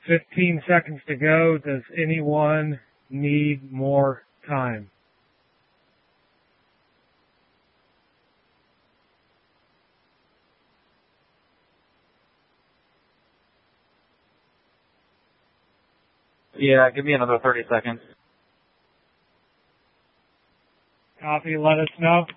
15 seconds to go. Does anyone need more time? Yeah, give me another 30 seconds. Copy, let us know.